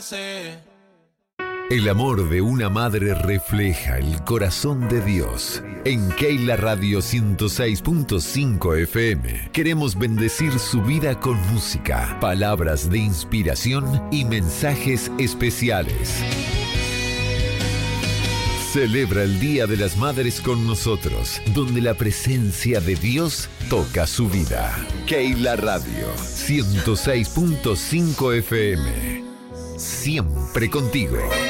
El amor de una madre refleja el corazón de Dios. En Keila Radio 106.5 FM queremos bendecir su vida con música, palabras de inspiración y mensajes especiales. Celebra el Día de las Madres con nosotros, donde la presencia de Dios toca su vida. Keila Radio 106.5 FM. Siempre contigo.